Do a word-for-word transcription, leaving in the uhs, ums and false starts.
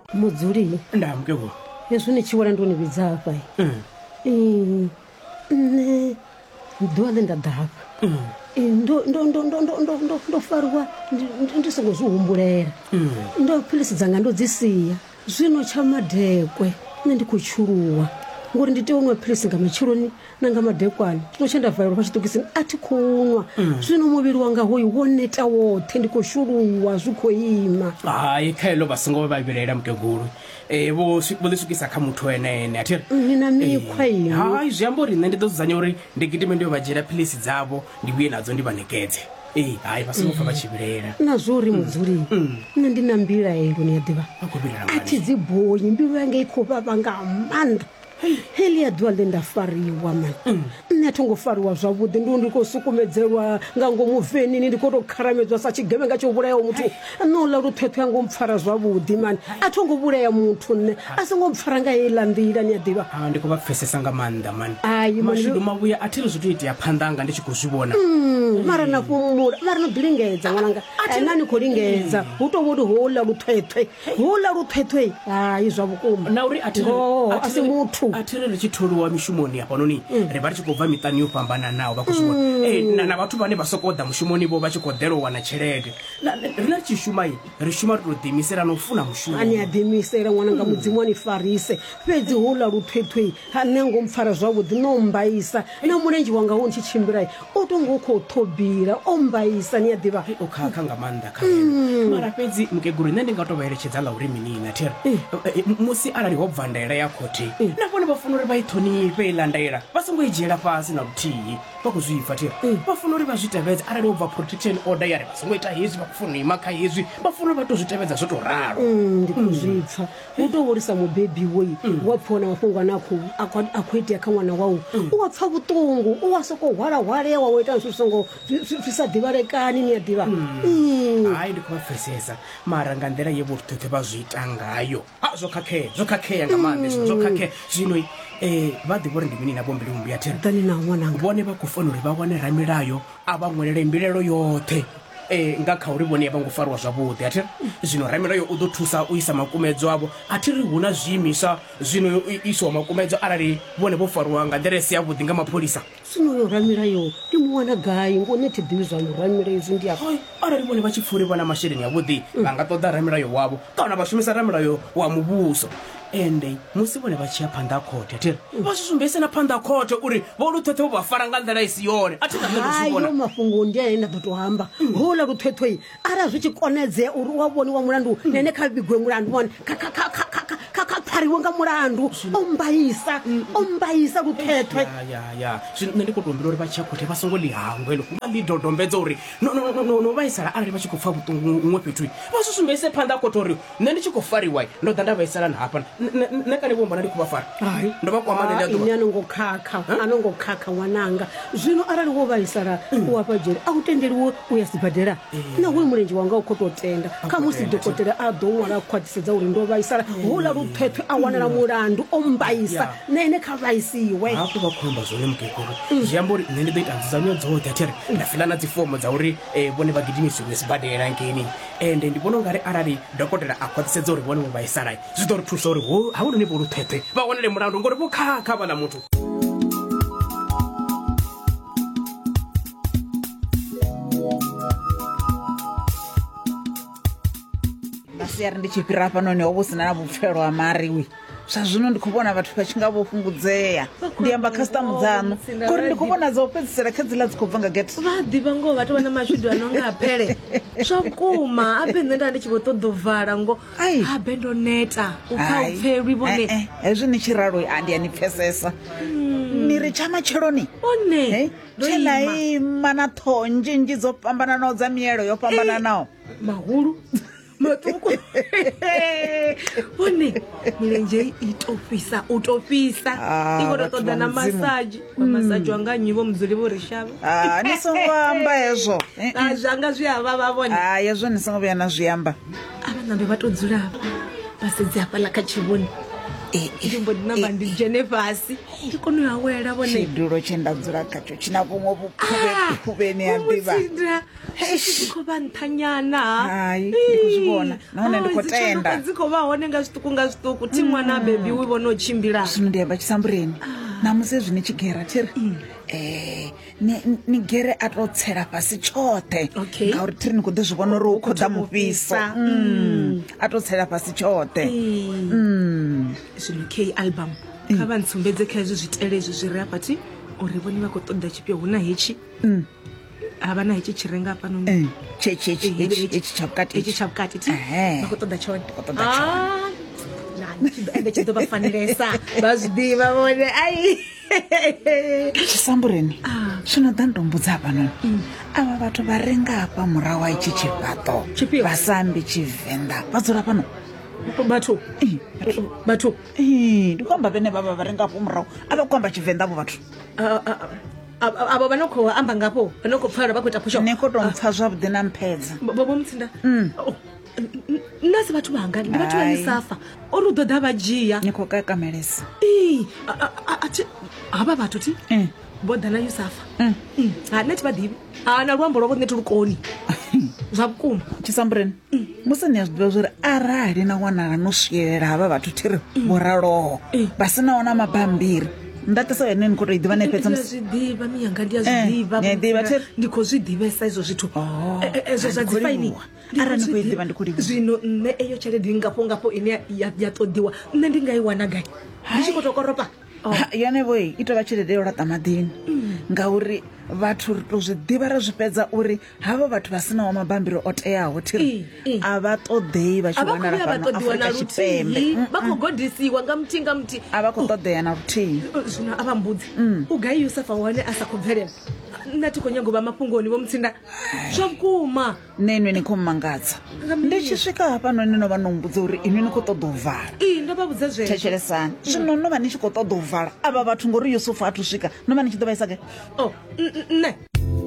Mudzuli. Ndamukego. Yesu ni chiwala ndoni bidzafa. Mm. Ne ndole ndadhaka. Mm. Ndo ndo ndo ndo ndo ndo ndo ndo farwa ndisongozvihumbulera. Mm. Ndo philisi dzanga ndodzisiya. Zvino chamadhekwe ndikuchuruwa. Ngori ndite unwe philisi ngamachironi nanga madhekwani. Tinochenda vhairo pachitokisini ati kunwa. Zvino muviri wanga hoyi woneta wothe ndikoshuruwa zvikoima. Hayi khelo basingo babirera mkeguru. Eh bo bolisukisa kha muthu ene ene athi. Nina mikhwa yini. Hayi ziyambori nne ndidozuzanya uri ndikitime ndiyo bajera philisi dzavo ndibuye nadzo ndibanekedze. Eh hayi basingofa bachibirera. Nazori Mudzuli. Nne ndinambira elo niyadiva. Akubirera manje. Ati dzibhoyi mbilu yange ikhopa vanga amanda. Heli ya dwale ndafariwa man. Netongofariwa zvavudi ndo ndikosukumedzerwa ngangomuvheni ndikotokharamedzwa sachigevenga chobulaya mutu. Nola ruthetho yangu mpfara zvavudi man. Atongobulaya mutu ne. Asingomfara nga yelandira niyadiva. Ah ndikubapfesesa ngamanda man. Ayi mashudu mabuya atiri zvotoiti yaphandanga ndichikuzvibona. Mara na kumura mara no bilingedza mwananga. Nani kolingedza utobodi hola ruthethwe. Hola ruthethwe. Hayi zvavukuma. Na uri atiri asimutu atiri richithuruwa mishumoni apa noni rebari chikobva mitani yopambana nawo bakuzvibona eh na vathu vane vasokoda mushumoni vo vachikodero wana chelede rina chishumai rishuma rodimisera nofuna mushumo ani adimisera mwananga mudzimwani farise fedzi hola ruthethwe hanengo mfara zvavudi nombaisa na murenji wanga wonchichimbirai otongoko thobira ombaisa ni adiva okhakha ngamanda kha mara fedzi mukeguru nende ngatovayeretshedza nga uri minina thera musi arali hobvandera yakoti navone vafuna uri vaithonipe ilandaira vasingoijela pasi na rutihi vakuzvifa tera vafuna uri vazvitevedza arali obva protection order yari vasingoita hezvi vakufuna imakha hezvi vafuna uri vatozvitevedza zvotoraro ndikuzvipfa utoworisa mubhebhi wei wapfona wafungwa nako akuiti yakamwana wawo uwapfa vutongo uwasokohwara-hwarewa woita zvisongo zvisadhivarekani niyadhiva hayi ndikuvapfesesa mara ngandera yevoruthethe vazviita ngayo zvokhakheya zvokhakheya ngamande zvokhakheya zvino eh vadhivori ndimini navo mbili mumbuya tera tani na mwananga vone vakufana uri vawane ramilayo avamwelele mbilelo yothe eh ngakha uri vone vangofarwa zvavudi ati zvino ramilayo udothusa uisa makumedzo avo atiri huna zviimisa zvino iswa makumedzo arali vone vofarwa nganderesi yavudi ngamapolisa sinoyo ramilayo ndimuwana gayi ngoneti dhivizwa muramilayo zindi apa arali vone vachipfuri vana masheleni yavudi vangatoda ramilayo wavo kana vashumisa ramilayo wa mubuso ende musi vone vachiya phanda khote atiri vasisumbese na phanda khote uri voluthethe vafara ngandlela isiyone atina ndozivona hayo mafungo ndiyaenda totohamba hola ruthethwe ara zvichikonedze uri wavoniwa mulandu nene khavigwe mulandu wone kakapariwa nga mulandu ombaisa ombaisa ruthethwe ya ya zvino ndikotombira uri vachiya khote vasongolihangwe lo validodombedza uri no no no no vaisala arali vachikopfa vutongo umwe petwi vasisumbese phanda khote uri nne ndichikofariwa ndodanda vaisala nhapa nekane vomba ndikuvafara hayi ndova kwamanele yato ini anongokhakha anongokhakha mwananga zvino arali wovaisara wapajeri autenderiwo uyasibhadhera na uri murenji wanga ukototenda kamusi dhokotera adomwara akhwatisedza uri ndovaisara hola ruthethwe awanela mulandu ombaisa nene khavaisiwe hapo vakhomba zvone mukekuru zviyambori nne ndidoita nzizanyo dzote atiri ndafilana dzifomo dzauri vone vagidimisi kuesibhadhera nkeni ende ndivona ungari arali dhokotera akhwatisedza uri vone vovaisara zvitoripfusa uri hauri nevoruthethe vawanele mulandu ngori vokhakha vana mutu ndasiyari ndichipira pano neovusina na vupfelo wa mariwi zvazvino ndikuvona vathu vachingavofungudzeya ndiyamba kastamu dzanu kuri ndikuvona dzaupedzisira khedzila dzikobva ngageti vadhiva ngo vatovana mashudu anonga apele zvakuma ape nenda ndichivotodovhara ngo abe ndoneta ukaupferwi vone hezvi nichiraro andiyanipfesesa niri chamacheloni one chelai mana thonji nji dzopambana nawo dza miyelo yopambana nawo mahulu matuko one milenje itofisa utofisa ivona toda na massage massage wanga nyivo mzuli vorishava ah nisongamba hezvo zvanga zviyava vavone ah hezvo nisongobya na zviyamba ava nambe vatodzula pasedzi apa lakachivoni ndi mbo ndi namba ndi dzhene fhasi ndi kone u awela vhone tshidulo tshe nda dzula khatsho tshina vhuṅwe vhukhuvheni ha ḓivha ndi khou vha nṱhanyana hai ndi khou zwi vhona nahone ndi khou tenda dzi khou vha hone nga zwiṱuku nga zwiṱuku thi ṅwana bebi wi vhona u tshimbila zwino ndi amba tshisambureni namusi hezwi ni tshi gera thiri eh ni gere a to tsela fhasi tshoṱhe ngauri thiri ni khou ḓi zwi vhona uri u khou ḓa mufhiso a to tsela fhasi tshoṱhe zwino k album kha vha ntsumbedze kha hezwi zwitele hezwi zwi re afhathi uri vhone vha khou ṱoḓa tshifhio hu na hetshi havha na hetshi tshi renga hafha noni hetshi tsha vhukati hetshi tsha vhukati thi vha khou ṱoḓa tshone ende tshi ḓo vha fanelesa vha zwi ḓivha vhone ai tshisambureni zwino ḓa ndombudza hafha noni ava vhathu vha renga hafha murahu wa itshi tshifhaṱo vhasambi tshivenḓa vha dzula fhano batho batho ndi khou amba vhene vhavha vha renga hafho murahu a vha khou amba tshivenḓa avho vhathu avo vha no khou amba ngafho vha no khou pfala vha khou ita phusho ni khou tou mpfa zwavhuḓi na mphedza bobo mutsinda nna si vhathu vhanga ndi vhathu vha misafa uri u ḓo ḓa vha dzhia ni khou kakamelesa havha vhathu ti vho ḓa na yusafa ha nne thi vha ḓivhi ha na luambo lwavho nne thi lukoni zwa vhukuma tshisambureni musi ni a zwi ḓivha zwo uri arali na wanala no swikelela havha vhathu thiri vho raloho vha sinaho na mabambiri ndatisa ene ni khou tou i ḓivha na fhedza zwi ḓivha miyanga ndi a zwi ḓivha ndi khou zwi ḓivhesa izwo zwithu ezwo zwa dzi faini arali ni khou i ḓivha ndi khou livha zwino nne eyo tshelede ngafho ngafho ine ya ṱoḓiwa nne ndi nga i wana gai ndi tshi khou tou koropa yone vhoi i tou vha tshelede yo laṱa maḓini ngauri vhathu ri tou zwi ḓivha ri zwi fhedza uri havha vhathu vha sinaho mabambiri o teaho thiri a vha ṱoḓei vha tshi wanala fhano Afrika Tshipembe vha khou godisiwa nga muthi nga muthi a vha khou ṱoḓea na luthihi zwino a vha mbudzi u gai yusafa wane a sa khou bvelela nna thi khou nyaga u vha mafhungoni vho mutsinda zwa vhukuma nenwe ni khou mmangadza ndi tshi swika hafhanoni no vha no mbudza uri inwi ni khou ṱoḓa u vala ii ndo vha vhudza zwezwo thetshelesani zwino no vha ni tshi khou ṱoḓa u vala avha vhathu ngori yusufu a thu swika no vha ni tshi ḓo vha isa ge o nne